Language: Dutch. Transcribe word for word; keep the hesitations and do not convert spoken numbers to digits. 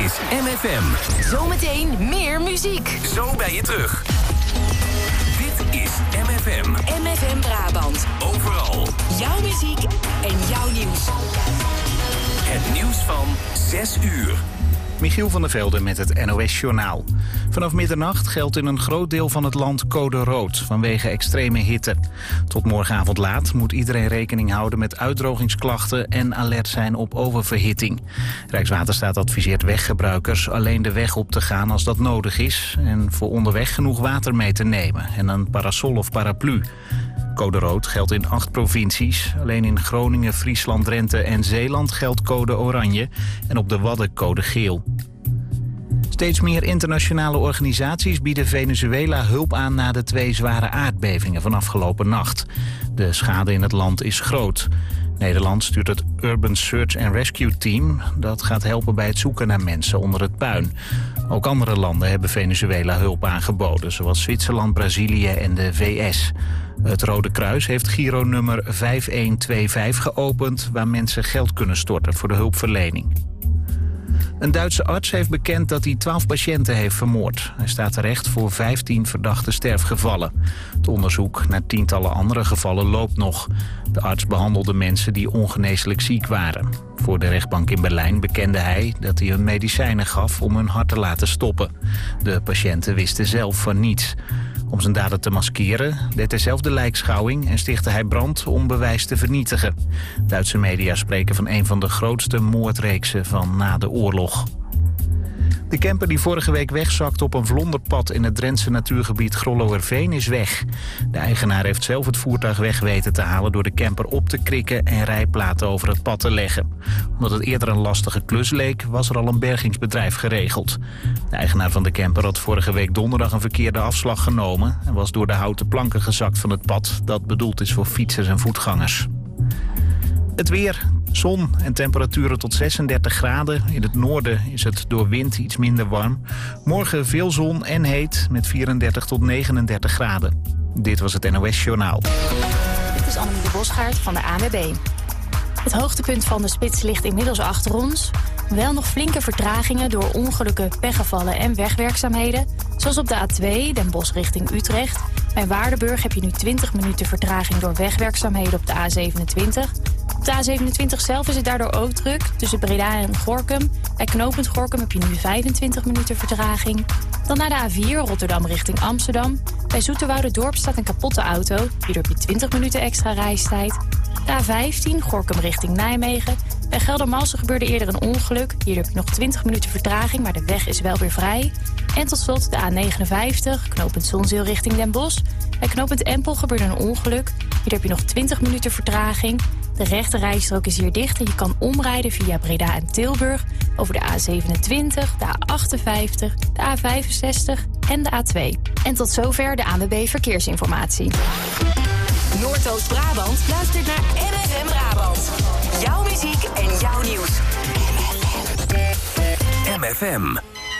is M F M. Zometeen meer muziek. Zo ben je terug. Dit is M F M. M F M Brabant. Overal. Jouw muziek en jouw nieuws. Het nieuws van zes uur. Michiel van der Velde met het N O S-journaal. Vanaf middernacht geldt in een groot deel van het land code rood vanwege extreme hitte. Tot morgenavond laat moet iedereen rekening houden met uitdrogingsklachten en alert zijn op oververhitting. Rijkswaterstaat adviseert weggebruikers alleen de weg op te gaan als dat nodig is en voor onderweg genoeg water mee te nemen en een parasol of paraplu. Code rood geldt in acht provincies. Alleen in Groningen, Friesland, Drenthe en Zeeland geldt code oranje en op de Wadden code geel. Steeds meer internationale organisaties bieden Venezuela hulp aan na de twee zware aardbevingen van afgelopen nacht. De schade in het land is groot. Nederland stuurt het Urban Search and Rescue Team. Dat gaat helpen bij het zoeken naar mensen onder het puin. Ook andere landen hebben Venezuela hulp aangeboden, zoals Zwitserland, Brazilië en de V S. Het Rode Kruis heeft Giro-nummer vijf een twee vijf geopend, waar mensen geld kunnen storten voor de hulpverlening. Een Duitse arts heeft bekend dat hij twaalf patiënten heeft vermoord. Hij staat terecht voor vijftien verdachte sterfgevallen. Het onderzoek naar tientallen andere gevallen loopt nog. De arts behandelde mensen die ongeneeslijk ziek waren. Voor de rechtbank in Berlijn bekende hij dat hij hun medicijnen gaf om hun hart te laten stoppen. De patiënten wisten zelf van niets. Om zijn daden te maskeren deed hij zelf de lijkschouwing en stichtte hij brand om bewijs te vernietigen. Duitse media spreken van een van de grootste moordreeksen van na de oorlog. De camper die vorige week wegzakte op een vlonderpad in het Drentse natuurgebied Grollowerveen is weg. De eigenaar heeft zelf het voertuig weg weten te halen door de camper op te krikken en rijplaten over het pad te leggen. Omdat het eerder een lastige klus leek, was er al een bergingsbedrijf geregeld. De eigenaar van de camper had vorige week donderdag een verkeerde afslag genomen en was door de houten planken gezakt van het pad dat bedoeld is voor fietsers en voetgangers. Het weer, zon en temperaturen tot zesendertig graden. In het noorden is het door wind iets minder warm. Morgen veel zon en heet met vierendertig tot negenendertig graden. Dit was het N O S-journaal. Dit is Annemieke Bosgaard van de A N W B. Het hoogtepunt van de spits ligt inmiddels achter ons. Wel nog flinke vertragingen door ongelukken, pechgevallen en wegwerkzaamheden. Zoals op de A twee, Den Bosch richting Utrecht. Bij Waardenburg heb je nu twintig minuten vertraging door wegwerkzaamheden op de A zevenentwintig. Op de A zevenentwintig zelf is het daardoor ook druk. Tussen Breda en Gorinchem. Bij knooppunt Gorinchem heb je nu vijfentwintig minuten vertraging. Dan naar de A vier, Rotterdam richting Amsterdam. Bij Zoeterwouderdorp staat een kapotte auto. Hierdoor heb je twintig minuten extra reistijd. De A vijftien, Gorinchem richting Nijmegen. Bij Geldermalsen gebeurde eerder een ongeluk. Hierdoor heb je nog twintig minuten vertraging, maar de weg is wel weer vrij. En tot slot de A negenenvijftig, knooppunt Zonzeel richting Den Bosch. Bij knooppunt Empel gebeurde een ongeluk. Hier heb je nog twintig minuten vertraging. De rechte rijstrook is hier dicht en je kan omrijden via Breda en Tilburg over de A zevenentwintig, de A achtenvijftig, de A vijfenzestig en de A twee. En tot zover de A N W B Verkeersinformatie. Noordoost-Brabant luistert naar M F M Brabant. Jouw muziek en jouw nieuws. M F M.